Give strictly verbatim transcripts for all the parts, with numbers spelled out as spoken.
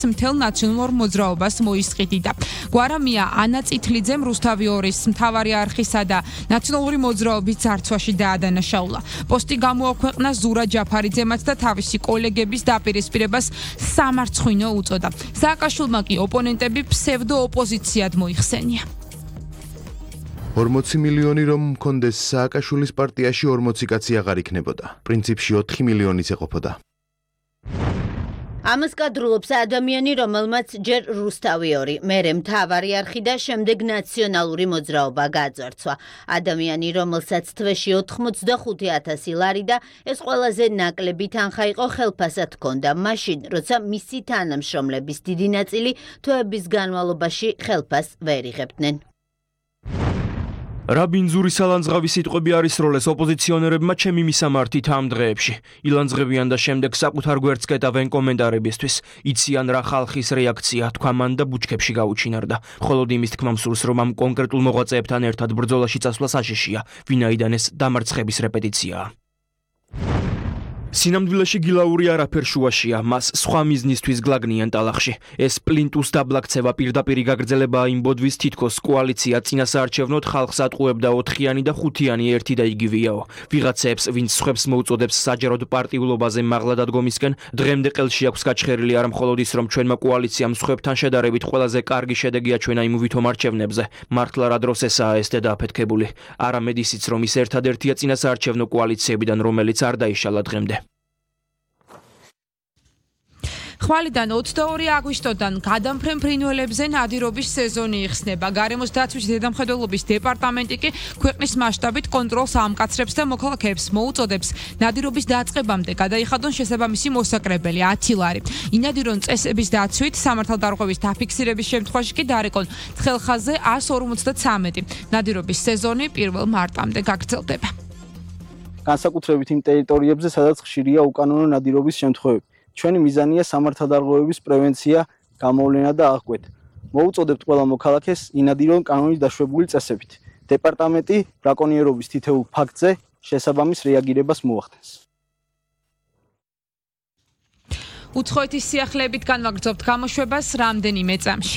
მთელ ნაციონალურ მოძრაობას მოისყიდიდა. გვარამია ანა წითლიძემ რუსთავიორის მთავარი არხისა და ნაციონალური მოძრაობის ძარცვაში დაადანაშაულა. პოსტი გამოაქვეყნა ზურა ჯაფარიძემაც და თავისი კოლეგების დაპირისპირებას სამარცხვინო უწოდა. სააკაშვილმა კი ოპონენტები ფსევდო-ოპოზიციად მოიხსენია. ორმოცი მილიონი რომ მქონდეს სააკაშვილის პარტიაში ორმოცი კაცი აღარ იქნებოდა. პრინციპში ოთხი მილიონიც ეყოფოდა. ამას კადრულობს ადამიანი, რომელმაც ჯერ რუსთავიორი, მერე მთავარი არხი და შემდეგ ნაციონალური მოძრაობა გაძარცვა. ადამიანი, რომელსაც თვეში ოთხმოცდახუთი ათასი ლარი და ეს ყველაზე ნაკლები თანხა იყო ხელფასად ჰქონდა, მაშინ, როცა მისი თანამშრომლების დიდი ნაწილი თვეების განმავლობაში ხელფასს ვერ იღებდნენ. რა ბინძური სალანძღავი სიტყვები არის როლეს ოპოზიციონერებმა ჩემი მისამართით ამ დღეებში. ილანძღებიან და შემდეგ საკუთარ გვერდს კეტავენ კომენტარებისთვის. იციან რა ხალხის რეაქცია, თქვა მან და ბუჩქებში გაუჩინარდა. მხოლოდ იმის თქმა მსურს, რომ ამ კონკრეტულ მოღვაწეებთან ერთად ბრძოლაში წასვლა საშიშია, ვინაიდან ეს დამარცხების რეპეტიციაა. სინამდვილეში გილაური არაფერ შუაშია, მას სხვა მიზნისთვის გლაგნიან ტალახში. ეს პლინტუს დაბლაქცევა პირდაპირ გაგრძელებაა იმ ბოდვის თითქოს კოალიცია წინასაარჩევნოდ ხალხს ატყუებდა ოთხიანი და ხუთიანი ერთი და იგივეაო. ვიღაცებს, ვინც სხვებს მოუწოდებს საჯაროდ პარტიულობაზე მაღლა დადგომისკენ, დღემდე ყელში აქვს გაჩხერილი არა მხოლოდ ის, რომ ჩვენმა კოალიციამ სხვებთან შედარებით ყველაზე კარგი შედეგი აჩვენა იმ ვითომ არჩევნებზე. მართლა რა დროს ესაა ეს დედააფეთქებული. არამედ ისიც, რომ ის ერთადერთია წინასაარჩევნო კოალიციებიდან, რომელიც არ დაიშალა დღემდე. ხვალიდან ოცდაორი აგვისტოდან გადამფრენ ფრინველებზე ნადირობის სეზონი იხსნება. გარემოს დაცვის ზედამხედველობის დეპარტამენტი კი ქვეყნის მასშტაბით კონტროლს ამკაცრებს და მოქალაქეებს მოუწოდებს ნადირობის დაწყებამდე გადაიხადონ შესაბამისი მოსაკრებელი ათი ლარი. ინადირონ წესების დაცვით სამართალდარღვევის დაფიქსირების შემთხვევაში კი დარეკონ თხელხაზე ას ორმოცდათვრამეტი. ნადირობის სეზონი პირველ მარტამდე გაგრძელდება. განსაკუთრებით იმ ტერიტორიებზე, სადაც ხშირია უკანონო ნადირობის შემთხვევები. ჩვენი მიზანია სამართალდარღვევების პრევენცია, გამოვლენა და აღკვეთა. მოუწოდებთ ყველა მოქალაქეს ინადირონ კანონის დაშვებული წესებით. დეპარტამენტი ბრაკონიერობის თითოეულ ფაქტზე შესაბამის რეაგირებას მოახდენს. უცხოეთის სიახლეებით განვაგრძობთ გამოშვებას რამდენიმე წამში.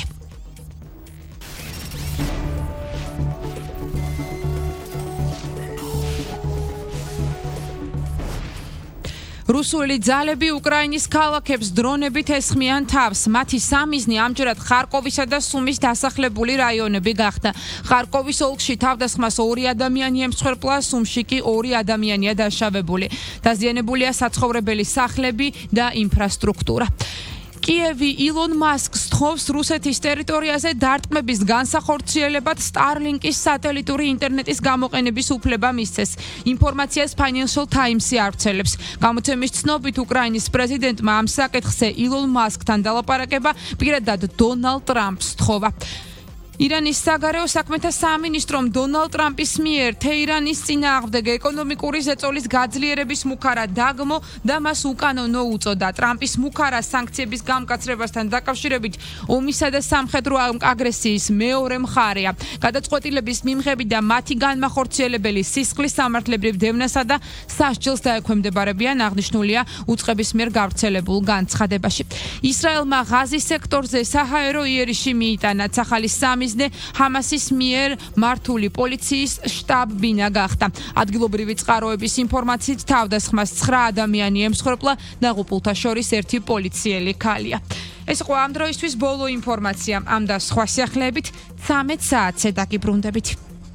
რუსული ძალები უკრაინის ქალაქებს დრონებით ესხმიან თავს. მათი სამიზნე ამჯერად ხარკოვისა და სუმის დასახლებული რაიონები გახდა. ხარკოვის ოლქში თავდასხმას ორი ადამიანი ემსხვერპლა, სუმში კი ორი ადამიანია დაშავებული. დაზიანებულია საცხოვრებელი სახლები და ინფრასტრუქტურა. კიევი ილონ მასკს თხოვს რუსეთის ტერიტორიაზე დარტყმების განსახორციელებად Starlink-ის სატელიტური ინტერნეტის გამოყენების უფლება მისცეს. ინფორმაციას Financial Times-ი ავრცელებს. გამოცემის ცნობით უკრაინის პრეზიდენტმა ამ საკითხზე ილონ მასკთან დალაპარაკება პირადად დონალდ ტრამპს თხოვა. ირანის საგარეო საქმეთა სამინისტრომ დონალდ ტრამპის მიერ თეირანის წინააღმდეგ ეკონომიკური ზეწოლის გაძლიერების მუქარა დაგმო და მას უკანონო უწოდა. ტრამპის მუქარა სანქციების გამკაცრებასთან დაკავშირებით ომისა და სამხედრო აგრესიის მეორე მხარეა. გადაწყვეტილების მიმღები და მათი განმახორციელებელი სისხლის სამართლებრივ დევნასა და სასჯელს დაექვემდებარებიან, აღნიშნულია უწყების მიერ გავრცელებულ განცხადებაში. ისრაელმა ღაზის სექტორზე საჰაერო იერიში მიიტანა. ახალი სამი ჰამასის მიერ მართული პოლიციის შტაბ-ბინა გახდა. ადგილობრივი წყაროების ინფორმაციით თავდასხმას ცხრა ადამიანი ემსხვერპლა, დაღუპულთა შორის ერთი პოლიციელი ქალია. ეს იყო ამ დროისთვის ბოლო ინფორმაცია. ამ და სხვა სიახლეებით ცამეტ საათზე დაგიბრუნდებით.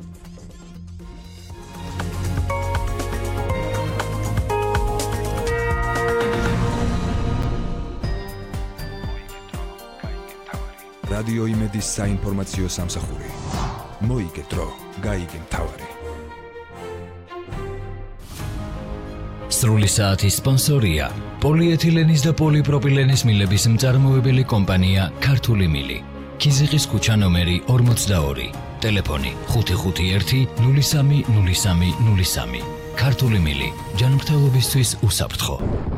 რადიო იმედის საინფორმაციო სამსახური. მოიგე დრო, გაიგე მთავარი. სრული საათის სპონსორია პოლიეთილენის და პოლიპროპილენის მილების მწარმოებელი კომპანია ქართული მილი. ქიზიყის ქუჩა ნომერი ორმოცდაორი. ტელეფონი ხუთი ხუთი ერთი ნული სამი ნული სამი ნული სამი. ქართული მილი. ჯანმრთელობისთვის უსაფრთხო.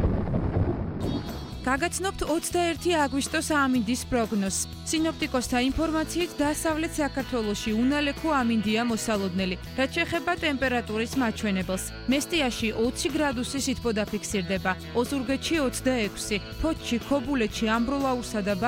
გაგაცნობთ ოცდაერთი აგვისტოს ამინდის პროგნოზს. სინოპტიკოსთა ინფორმაციით დასავლეთ საქართველოში უნალექო ამინდია მოსალოდნელი. რაც შეეხება ტემპერატურის მაჩვენებელს, მესტიაში ოცი გრადუსი სითბო დაფიქსირდება, ოზურგეთში ოცდაექვსი, ფოთში, ქობულეთში, ამბროლაურსა და